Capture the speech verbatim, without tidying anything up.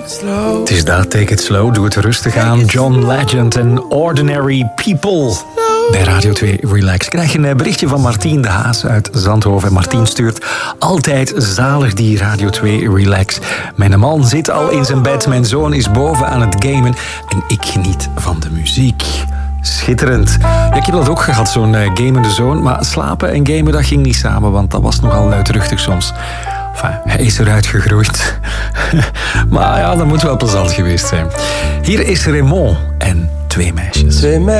Het is dat, take it slow, doe het rustig aan. John Legend en Ordinary People. Bij Radio twee Relax krijg je een berichtje van Martien de Haas uit Zandhoven. Martien stuurt altijd zalig die Radio twee Relax. Mijn man zit al in zijn bed, mijn zoon is boven aan het gamen en ik geniet van de muziek. Schitterend. Ja, ik heb dat ook gehad, zo'n uh, gamende zoon. Maar slapen en gamen, dat ging niet samen, want dat was nogal luidruchtig soms. Enfin, hij is eruit gegroeid. Maar ja, dat moet wel plezant geweest zijn. Hier is Raymond en twee meisjes. Twee meisjes.